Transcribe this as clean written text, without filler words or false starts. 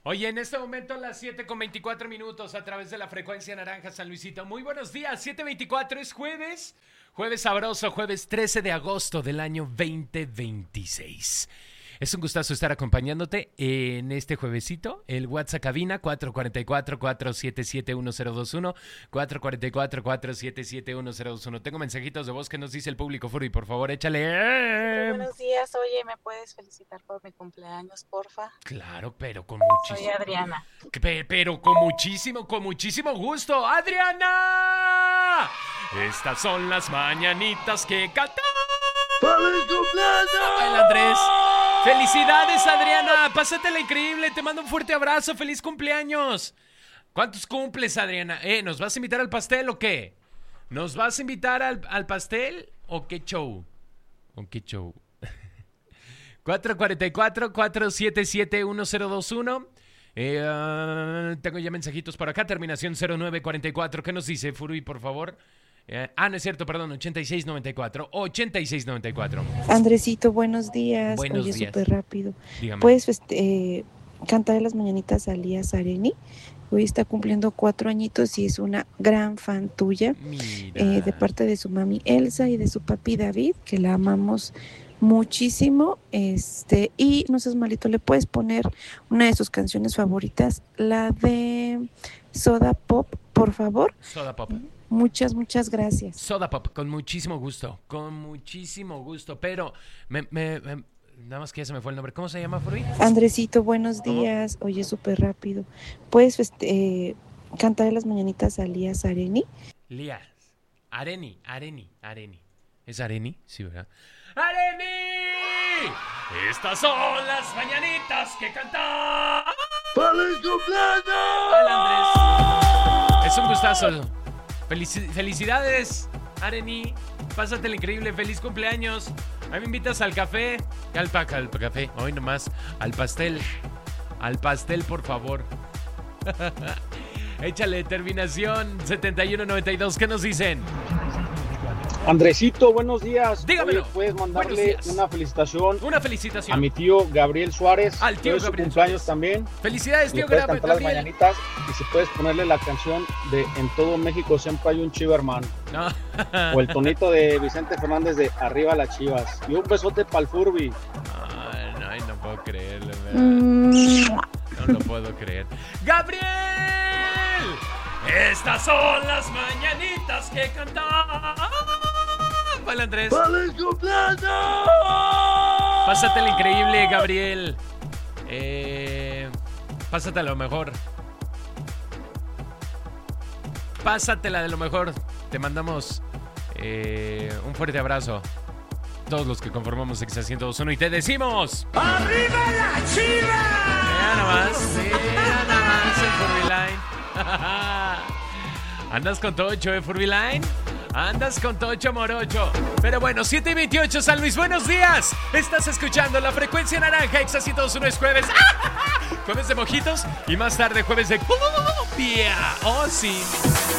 Oye, en este momento a las 7:24 a través de la frecuencia naranja San Luisito. Muy buenos días, 7:24 es jueves. Jueves sabroso, jueves 13 de agosto del año 2026. Es un gustazo estar acompañándote en este juevesito. El WhatsApp cabina 444-477-1021, 444-477-1021. Tengo mensajitos de voz que nos dice el público, Furby, por favor, échale. Buenos días, oye, ¿me puedes felicitar por mi cumpleaños, porfa? Claro, pero con muchísimo... Soy Adriana. Pero con muchísimo gusto. ¡Adriana! Estas son las mañanitas que cantan. ¡Feliz cumpleaños! Hola, Andrés. ¡Felicidades, Adriana! Pásatela increíble. Te mando un fuerte abrazo. ¡Feliz cumpleaños! ¿Cuántos cumples, Adriana? ¿Nos vas a invitar al pastel o qué? ¿Nos vas a invitar al pastel o qué show? ¿O qué show? 444-477-1021. Tengo ya mensajitos por acá. Terminación 0944. ¿Qué nos dice, Furby, por favor? No es cierto, perdón, 8694. Andresito, buenos días. Buenos Oye, días. súper rápido. Dígame. ¿Puedes cantar las mañanitas a Lías Areni? Hoy está cumpliendo 4 añitos y es una gran fan tuya. Mira. De parte de su mami Elsa y de su papi David, que la amamos muchísimo. Y no seas malito, le puedes poner una de sus canciones favoritas, la de Soda Pop, por favor. Soda Pop. Muchas gracias. Soda Pop, con muchísimo gusto. Pero nada más que ya se me fue el nombre. ¿Cómo se llama, Furby? Andresito, buenos días. Oye, súper rápido. ¿Puedes cantar las mañanitas a Lías Areni? Lías. Areni. ¿Es Areni? Sí, ¿verdad? ¡Areni! Estas son las mañanitas que cantan. ¡Feliz cumpleaños! Hola, Andrés. Es un gustazo. Felicidades, Areni. Pásatela increíble. Feliz cumpleaños. Ahí me invitas al café. Al café. Hoy nomás. Al pastel. Al pastel, por favor. Échale, terminación 7192. ¿Qué nos dicen? Andresito, buenos días. Dígamelo. Oye, puedes Buenos mandarle días. una felicitación a mi tío Gabriel Suárez. Al tío Hoy es su Gabriel cumpleaños Suárez. también. Felicidades, Le tío puedes cantar las Gabriel. mañanitas y si puedes ponerle la canción de En todo México siempre hay un chivo hermano. No. O el tonito de Vicente Fernández de Arriba las Chivas. Y un besote para el Furby. Ay, no puedo creerlo, ¿verdad? No lo puedo creer. ¡Gabriel! Estas son las mañanitas que cantan. Hola, Andrés. ¡Feliz cumpleaños! Pásatela increíble, Gabriel. Pásatela lo mejor. Pásatela de lo mejor. Te mandamos un fuerte abrazo. Todos los que conformamos Exa 102.1 y te decimos... ¡Arriba la Chiva! Mira nomás el Furby Line. Andas con Tocho, Furby Line. Andas con Tocho Morocho. Pero bueno, 7:28 San Luis, buenos días. Estás escuchando la frecuencia naranja Exa 102.1. Es jueves. Jueves de mojitos y más tarde jueves de cumbia. Oh, sí.